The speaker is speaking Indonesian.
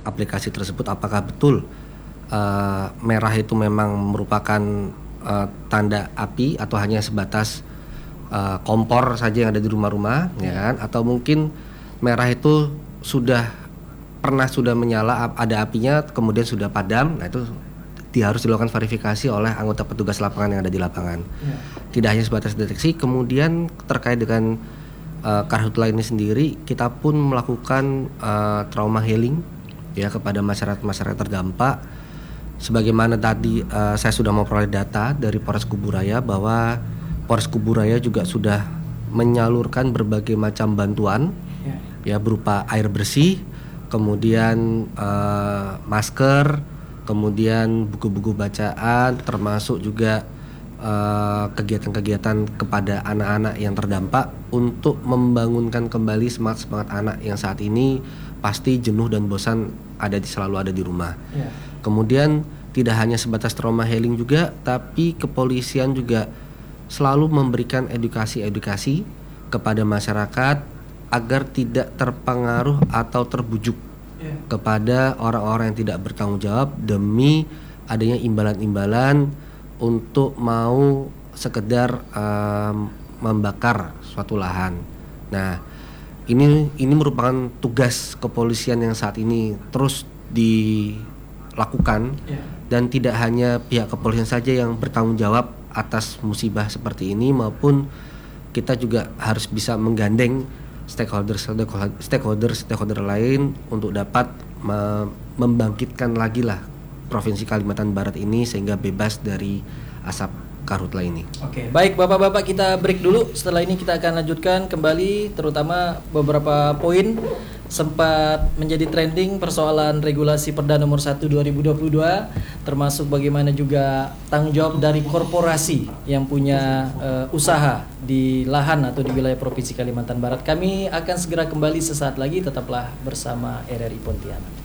aplikasi tersebut apakah betul merah itu memang merupakan tanda api atau hanya sebatas kompor saja yang ada di rumah-rumah, ya kan? Atau mungkin merah itu sudah menyala, ada apinya, kemudian sudah padam. Nah itu harus dilakukan verifikasi oleh anggota petugas lapangan yang ada di lapangan. Tidak hanya sebatas deteksi, kemudian terkait dengan Karhutla ini sendiri, kita pun melakukan trauma healing ya kepada masyarakat terdampak. Sebagaimana tadi saya sudah memperoleh data dari Polres Kuburaya bahwa Polres Kuburaya juga sudah menyalurkan berbagai macam bantuan ya berupa air bersih, kemudian masker, kemudian buku-buku bacaan, termasuk juga kegiatan-kegiatan kepada anak-anak yang terdampak untuk membangunkan kembali semangat anak yang saat ini pasti jenuh dan bosan selalu ada di rumah. Kemudian tidak hanya sebatas trauma healing juga, tapi kepolisian juga selalu memberikan edukasi kepada masyarakat agar tidak terpengaruh atau terbujuk kepada orang-orang yang tidak bertanggung jawab demi adanya imbalan-imbalan untuk mau sekedar membakar suatu lahan. Nah, ini merupakan tugas kepolisian yang saat ini terus dilakukan dan tidak hanya pihak kepolisian saja yang bertanggung jawab atas musibah seperti ini, maupun kita juga harus bisa menggandeng stakeholder lain untuk dapat membangkitkan lagi lah Provinsi Kalimantan Barat ini sehingga bebas dari asap karhutla ini. Oke, baik Bapak-bapak, kita break dulu. Setelah ini kita akan lanjutkan kembali, terutama beberapa poin sempat menjadi trending persoalan regulasi Perda nomor 1 2022, termasuk bagaimana juga tanggung jawab dari korporasi yang punya usaha di lahan atau di wilayah Provinsi Kalimantan Barat. Kami akan segera kembali sesaat lagi, tetaplah bersama RRI Pontianak.